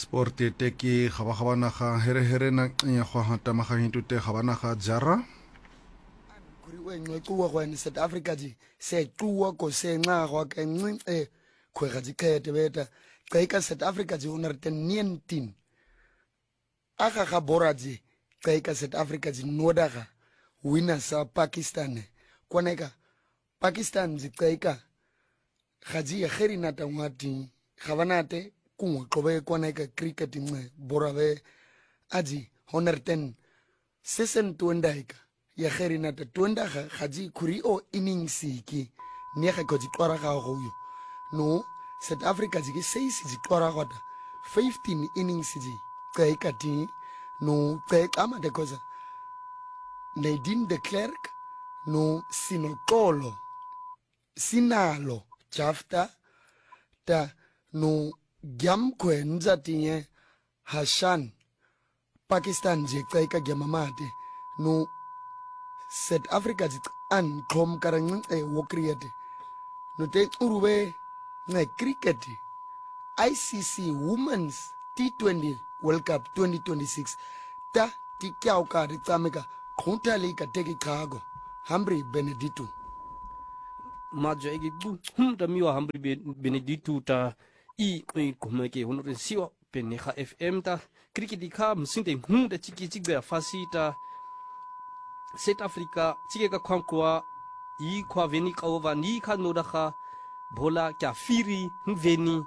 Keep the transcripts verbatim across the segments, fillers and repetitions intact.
Sport te ke gaba gaba naga here here na ya go hata magahinto te gaba naga jara kuri wenqequwa kwen South Africa ji sequwa ko senxa go ka ncince khwega dikhete beta qeka South Africa ji una reten nineteen aga ga boraji qeka South Africa ji nodaga winner sa Pakistan koneka Pakistan ji qeka gaji gerina ta ngwati gabanate kungwe qobe koneka cricket nce borabe aji honerten season twendaika ya gerina ta twenda ga gaji kuri o innings ki ne ga go di tlora ga go yo no South Africa ji ke seis di tlora gota fifteen innings ji qeka ti no qeka ma de cosa Nadine de Klerk no sinokolo sinalo jafta ta no gyam kwenza tinye Hashan Pakistan je qeka gyamamate no South Africa ji an khom karang e wo create no te urube ngai cricket I C C Women's T twenty World Cup twenty twenty-six ta ti kyao ka ri tsameka khonta le ka teki khago Humphrey Benedicto majo egi bu hum da miwa Humphrey Benedicto ta i i komeke honorin siwa peneha F M ta cricket ka msinte hum da chiki chigbe fasita South Africa chike ka kwankwa i kwa veni ka over ni ka nodaga bola kya firi veni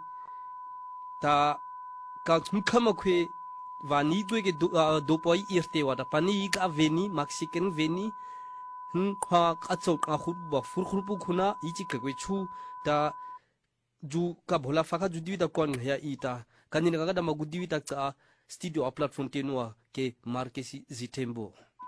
ta ka mkhama kwe vani dwege do poi irte wada pani ka veni Mexican veni hm kwa katso ka khutba furkhurpu khuna ichi ka kwe chu ta ju ka bola faka ju diwita kon ya ita kanina ka da magudiwita ka studio a platform tenwa ke Markesi Zitembo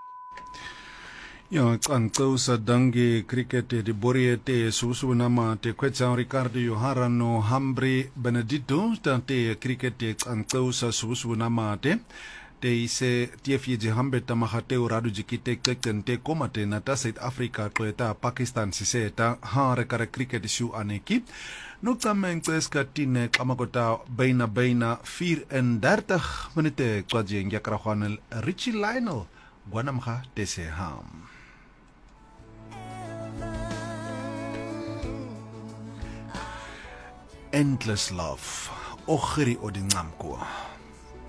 yo tsantseu sa dange cricket di boriete susu nama te kwetsa Ricardo Johara no Humphrey Benedicto tante cricket tsantseu sa susu nama te te ise tiefi je hambe tamahate uradu jikite kekente komate na ta South Africa kweta Pakistan siseta ha rekare cricket shu aneki no tsameng tseska tine kamakota beina beina vier en dertig minute kwaje ngakra khwanel Richie Lionel gwanamga tese ham Endless love, Ochiri Odingamko.